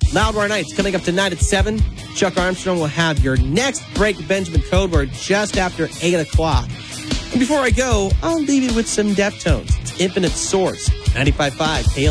Loudwire Nights coming up tonight at 7. Chuck Armstrong will have your next Break Benjamin Code Word just after 8 o'clock. And before I go, I'll leave you with some Deftones. It's Infinite Source, 95.5 KL.